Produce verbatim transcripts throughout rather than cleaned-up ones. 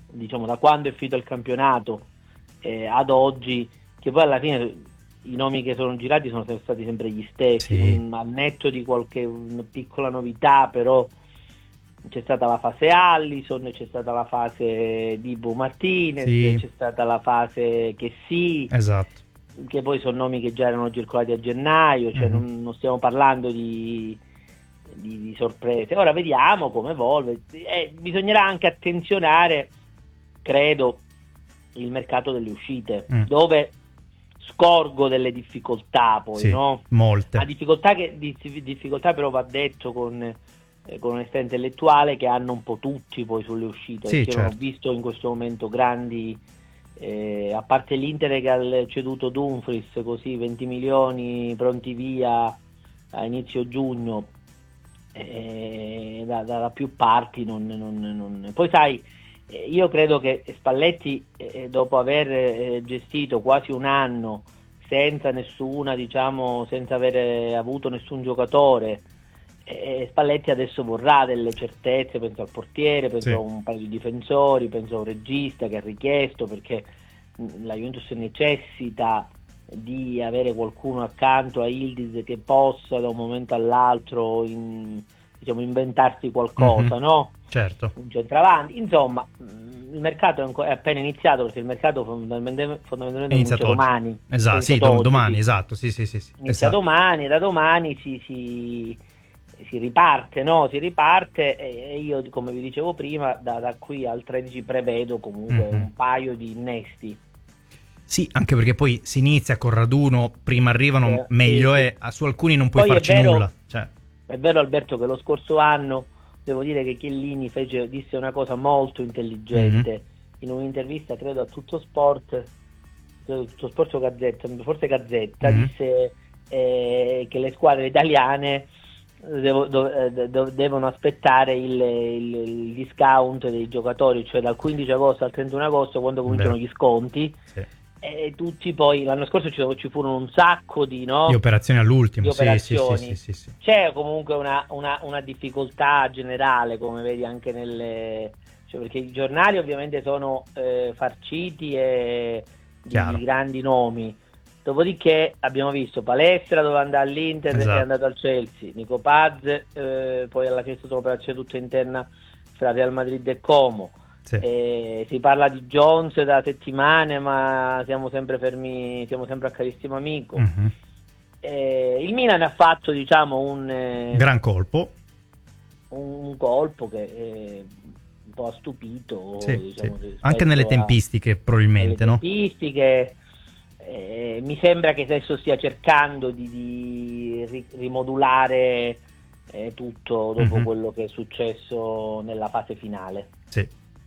diciamo da quando è finito il campionato eh, ad oggi, che poi alla fine i nomi che sono girati sono stati sempre gli stessi, Sì. un, al netto di qualche piccola novità, però c'è stata la fase Allison, c'è stata la fase di Bo Martinez, Sì. c'è stata la fase che sì, Esatto. che poi sono nomi che già erano circolati a gennaio, cioè Mhm. non, non stiamo parlando di, di, di sorprese. Ora vediamo come evolve. Eh, bisognerà anche attenzionare, credo, il mercato delle uscite, Mm. dove scorgo delle difficoltà poi, Sì, no? molte. Ma difficoltà, che, di- difficoltà però va detto con, eh, con onestà intellettuale, che hanno un po' tutti poi sulle uscite, Sì, perché io non ho certo. visto in questo momento grandi, eh, a parte l'Inter che ha ceduto Dumfries, così venti milioni pronti via a inizio giugno, eh, da, da, da più parti non, non, non... Poi sai, eh, io credo che Spalletti, eh, dopo aver eh, gestito quasi un anno senza nessuna, diciamo, senza aver avuto nessun giocatore, eh, Spalletti adesso vorrà delle certezze, penso al portiere, penso Sì. a un paio di difensori, penso a un regista che ha richiesto, perché mh, la Juventus necessita di avere qualcuno accanto a Yildiz che possa da un momento all'altro in, diciamo, inventarsi qualcosa, Mhm. no? Certo. Un centravanti, insomma, mh, il mercato è, anco- è appena iniziato, perché il mercato fondamentalmente, È fondamentalmente comincia iniziato oggi. domani, è Esatto, sì, iniziato dom- oggi, domani, sì. esatto, sì, sì, sì, sì. Inizia Esatto. domani, da domani si, si, si riparte, no? Si riparte e io, come vi dicevo prima, da, da qui al tredici prevedo comunque Mhm. un paio di innesti. Sì, anche perché poi si inizia con raduno, prima arrivano, Eh, sì, meglio sì. è, su alcuni non puoi Poi è farci vero, nulla. Cioè, è vero Alberto che lo scorso anno devo dire che Chiellini fece, disse una cosa molto intelligente mhm. in un'intervista, credo a Tutto Sport, credo Tutto Sport o Gazzetta, forse Gazzetta, Mhm. disse eh, che le squadre italiane devo- do- eh, do- devono aspettare il, il- il discount dei giocatori, cioè dal quindici agosto al trentuno agosto, quando cominciano Vero. gli sconti. Sì. E tutti poi l'anno scorso ci, ci furono un sacco di, Di no, operazioni di all'ultimo, sì, sì, sì, sì, operazioni. sì, sì. C'è comunque una, una, una difficoltà generale, come vedi anche nelle, cioè perché i giornali ovviamente sono eh, farciti e di, di Chiaro. grandi nomi. Dopodiché abbiamo visto Palestra dove andare all'Inter, è Esatto. andato al Chelsea, Nico Paz, eh, poi alla fine è stata un'operazione tutta interna fra Real Madrid e Como. Sì. Eh, si parla di Jones da settimane, ma siamo sempre fermi, siamo sempre a carissimo amico. Mhm. Eh, il Milan ha fatto, diciamo, un, eh, Gran colpo. un, un colpo che eh, un po' ha stupito, Sì, diciamo, sì. Anche nelle rispetto a, tempistiche, alle probabilmente, no? tempistiche. Eh, mi sembra che adesso stia cercando di, di ri- rimodulare eh, tutto dopo Mhm. quello che è successo nella fase finale. Sì.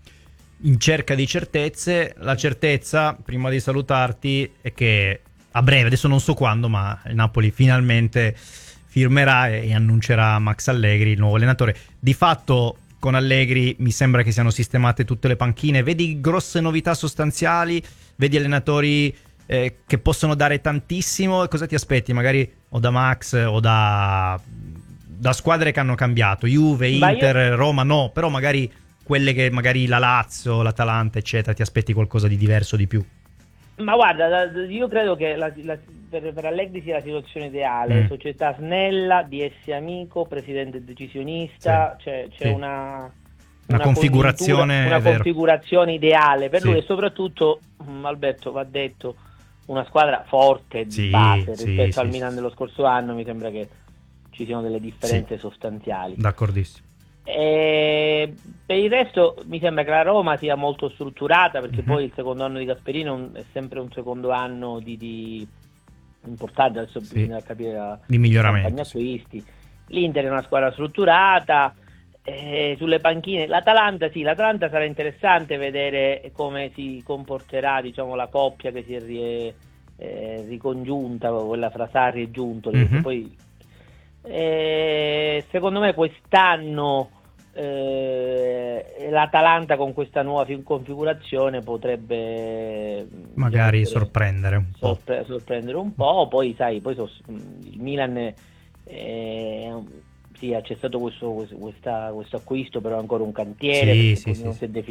In cerca di certezze, la certezza, prima di salutarti, è che a breve, adesso non so quando, ma il Napoli finalmente firmerà e annuncerà Max Allegri, il nuovo allenatore. Di fatto, con Allegri mi sembra che siano sistemate tutte le panchine. Vedi grosse novità sostanziali, vedi allenatori eh, che possono dare tantissimo. Cosa ti aspetti? Magari o da Max o da, da squadre che hanno cambiato, Juve, Ma io, Inter, Roma, no, però magari quelle che magari la Lazio, l'Atalanta, eccetera, ti aspetti qualcosa di diverso di più? ma guarda, la- io credo che la- la- per, per Allegri sia la situazione ideale, Mm. società snella, D S amico, presidente decisionista, Sì. c'è, c'è Sì. una, Una una congiuntura, configurazione, una è vero. configurazione ideale per Sì. lui, e soprattutto, mm, Alberto, va detto, una squadra forte di Sì, base sì, rispetto sì, al sì, Milan sì. dello scorso anno. Mi sembra che ci siano delle Sì, differenze sostanziali. d'accordissimo. E per il resto mi sembra che la Roma sia molto strutturata, perché Mhm. poi il secondo anno di Gasperino è un- è sempre un secondo anno di, di importante, adesso Sì. bisogna capire la, Di la miglioramento, campagna sì. acquisti. L'Inter è una squadra strutturata, eh, sulle panchine l'Atalanta, sì, l'Atalanta sarà interessante vedere come si comporterà, diciamo, la coppia che si è ri- eh, ricongiunta, quella fra Sarri e Giuntoli, perché Mhm. poi eh, secondo me quest'anno eh, l'Atalanta con questa nuova fi- configurazione potrebbe, diciamo, Magari essere, sorprendere un po'. sorpre- sorprendere un po'. Poi sai, poi so- il Milan eh, sì, c'è stato questo, questo, questa- questo acquisto, però è ancora un cantiere, Sì, perché sì, poi sì, non sì. si è definito